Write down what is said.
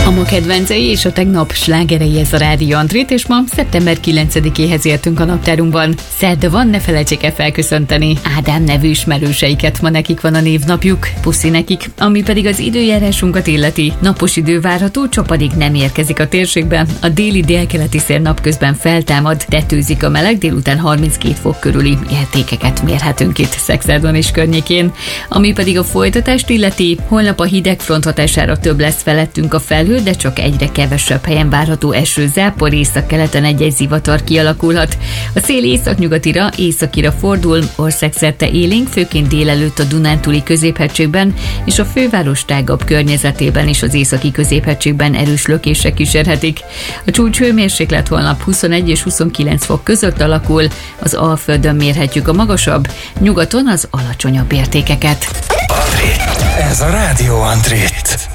A ma kedvencei és a tegnap slágerei, ez a Rádió Andrét, és ma szeptember 9-éhez értünk a naptárunkban. Szerda van, ne felejtsék el felköszönteni Ádám nevű ismerőseiket, ma nekik van a névnapjuk. Puszi nekik. Ami pedig az időjárásunkat illeti, napos idő várható, csapadék nem érkezik a térségben. A déli délkeleti szél napközben feltámad, tetőzik a meleg, délután 32 fok körüli értékeket mérhetünk itt Szexárdon és környékén. Ami pedig a folytatást illeti, holnap a hidegfront hatására több lesz felettünk a felhő, de csak egyre kevesebb helyen várható eső, zápor, északkeleten egy-egy zivatar kialakulhat. A szél északnyugatira, északira fordul, országszerte élénk, főként délelőtt a Dunántúli középhegységben és a főváros tágabb környezetében és az északi középhegységben erős lökések kísérhetik. A csúcs hőmérséklet holnap 21 és 29 fok között alakul, az Alföldön mérhetjük a magasabb, nyugaton az alacsonyabb értékeket. André, ez a Rádió Andrét.